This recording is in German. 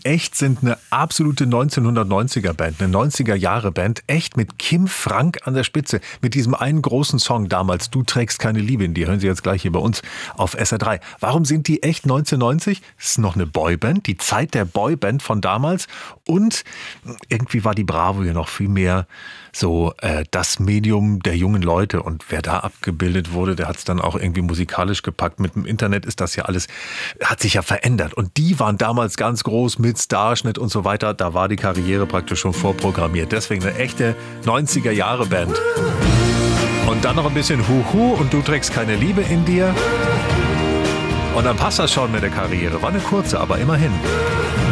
echt sind eine absolute 1990er-Band, eine 90er-Jahre-Band, echt mit Kim Frank an der Spitze, mit diesem einen großen Song damals, Du trägst keine Liebe in dir, hören Sie jetzt gleich hier bei uns auf SR3. Warum sind die echt 1990? Das ist noch eine Boyband, die Zeit der Boyband von damals und irgendwie war die Bravo hier noch viel mehr so das Medium der jungen Leute und wer da abgebildet wurde, der hat es dann auch irgendwie musikalisch gepackt. Mit dem Internet ist das ja alles, hat sich ja verändert und die waren damals ganz groß mit Starschnitt und so weiter, da war die Karriere praktisch schon vorprogrammiert. Deswegen eine echte 90er-Jahre-Band. Und dann noch ein bisschen Huhu und Du trägst keine Liebe in dir. Und dann passt das schon mit der Karriere. War eine kurze, aber immerhin.